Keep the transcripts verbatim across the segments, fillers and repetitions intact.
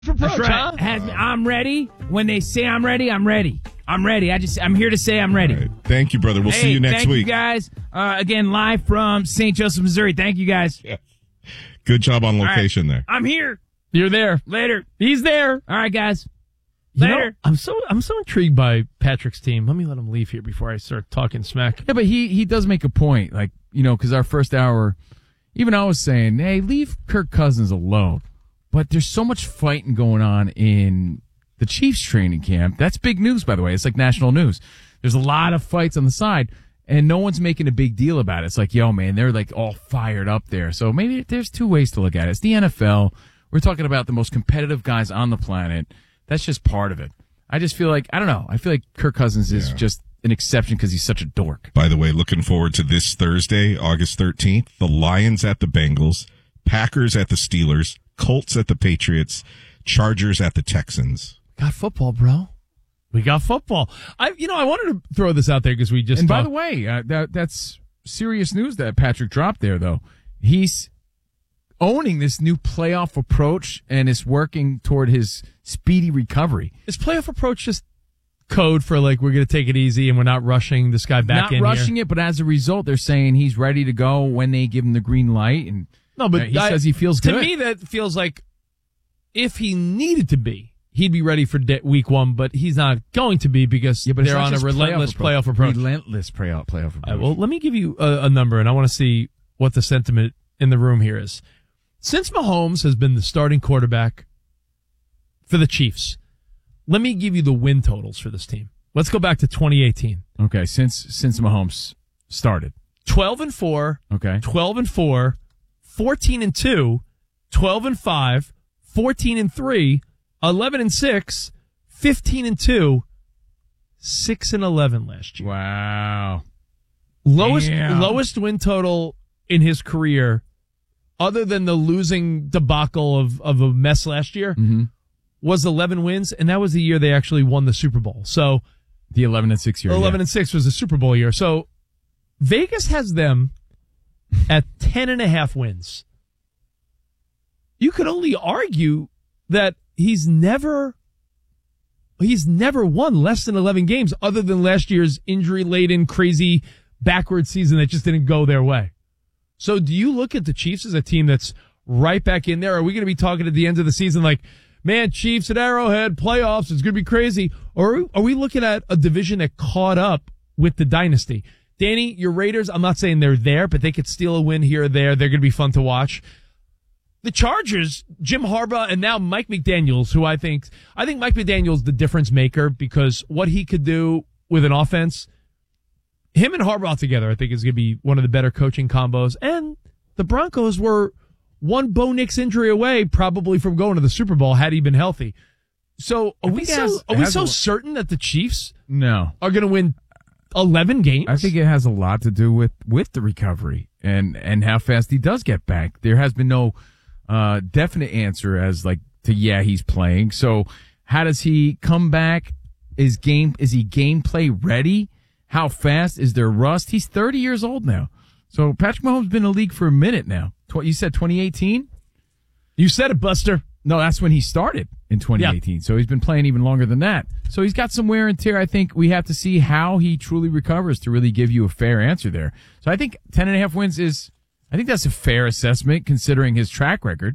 Approach, That's right. huh? Has, I'm ready. When they say I'm ready, I'm ready. I'm ready. I just, I'm here to say I'm ready. Right. Thank you, brother. We'll hey, see you next thank week. Thank you, guys. Uh, again, live from Saint Joseph, Missouri. Thank you, guys. Yeah. Good job on location right. there. I'm here. You're there. Later. He's there. All right, guys. You Later. know, I'm so I'm so intrigued by Patrick's team. Let me let him leave here before I start talking smack. Yeah, but he, he does make a point. Like, you know, because our first hour, even I was saying, hey, leave Kirk Cousins alone. But there's so much fighting going on in the Chiefs training camp. That's big news, by the way. It's like national news. There's a lot of fights on the side, and no one's making a big deal about it. It's like, yo, man, they're like all fired up there. So maybe there's two ways to look at it. It's the N F L. We're talking about the most competitive guys on the planet. That's just part of it. I just feel like, I don't know, I feel like Kirk Cousins is Yeah. just an exception because he's such a dork. By the way, looking forward to this Thursday, August thirteenth. The Lions at the Bengals, Packers at the Steelers, Colts at the Patriots, Chargers at the Texans. Got football, bro. We got football. I, you know, I wanted to throw this out there because we just. And by talked- the way, uh, that that's serious news that Patrick dropped there, though. He's owning this new playoff approach and is working toward his speedy recovery. is playoff approach just code for like we're going to take it easy and we're not rushing this guy back Not in rushing here? it, but as a result, they're saying he's ready to go when they give him the green light. And No, but uh, he I- says he feels to good. me that feels like if he needed to be, he'd be ready for de- week one, but he's not going to be because yeah, but it's they're not on a just relentless playoff approach. Relentless playoff, playoff approach. All right, well, let me give you a, a number, and I want to see what the sentiment in the room here is. Since Mahomes has been the starting quarterback for the Chiefs, let me give you the win totals for this team. Let's go back to twenty eighteen. Okay, since since Mahomes started. twelve and four, Okay. twelve and four, fourteen and two, twelve and five, fourteen and three, eleven and six, fifteen and two, six and eleven last year. Wow. Lowest Damn. lowest win total in his career, other than the losing debacle of, of a mess last year, Mm-hmm. was eleven wins, and that was the year they actually won the Super Bowl. So The eleven and six year. eleven yeah. and six was the Super Bowl year. So Vegas has them at ten and a half wins. You could only argue that he's never he's never won less than eleven games other than last year's injury-laden, crazy, backward season that just didn't go their way. So do you look at the Chiefs as a team that's right back in there? Are we going to be talking at the end of the season like, man, Chiefs at Arrowhead, playoffs, it's going to be crazy? Or are we, are we looking at a division that caught up with the dynasty? Danny, your Raiders, I'm not saying they're there, but they could steal a win here or there. They're going to be fun to watch. The Chargers, Jim Harbaugh, and now Mike McDaniels, who I think, I think Mike McDaniels the difference maker because what he could do with an offense, him and Harbaugh together, I think is going to be one of the better coaching combos. And the Broncos were one Bo Nix injury away probably from going to the Super Bowl had he been healthy. So are I we think it so, has- are it we has so a- certain that the Chiefs No. are going to win eleven games? I think it has a lot to do with, with the recovery and, and how fast he does get back. There has been no uh, definite answer as like to, yeah, he's playing. So how does he come back? Is game, is he gameplay ready? How fast is there rust? He's thirty years old now. So Patrick Mahomes has been in the league for a minute now. Tw- you said twenty eighteen? You said it, Buster. No, that's when he started in twenty eighteen. Yeah. So he's been playing even longer than that. So he's got some wear and tear. I think we have to see how he truly recovers to really give you a fair answer there. So I think ten and a half wins is, I think that's a fair assessment considering his track record.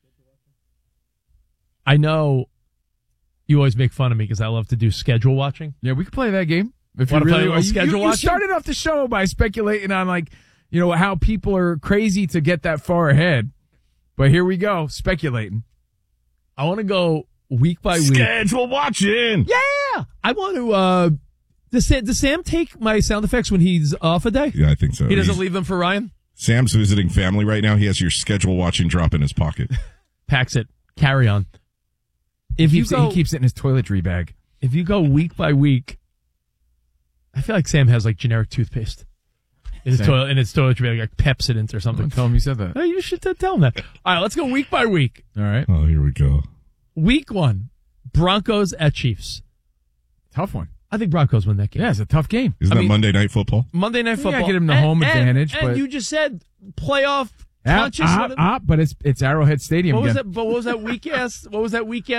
I know you always make fun of me because I love to do schedule watching. Yeah, we could play that game. If Wanna you play really a little you, schedule you, you watching? started off the show by speculating on like, you know, how people are crazy to get that far ahead. But here we go, speculating. I want to go week by week. Schedule watching. Yeah, I want to. Uh, does Sam, does Sam take my sound effects when he's off a day? Yeah, I think so. He doesn't He's- leave them for Ryan. Sam's visiting family right now. He has your schedule watching drop in his pocket. Packs it. Carry on. If He you keeps, go, he keeps it in his toiletry bag. if you go week by week, I feel like Sam has like generic toothpaste in his Sam. toilet in his toiletry bag, like Pepsodent or something. Don't tell him you said that. Oh, you should tell him that. All right, let's go week by week. All right. Oh, here we go. Week one, Broncos at Chiefs. Tough one. I think Broncos win that game. Yeah, it's a tough game. Isn't I that mean- Monday Night Football? Monday Night Yeah, Football. get him the And- home and- advantage, And but- you just said playoff Up, conscious. up, what, up, but it's it's Arrowhead Stadium what was again. that? But what was that weak ass? What was that weak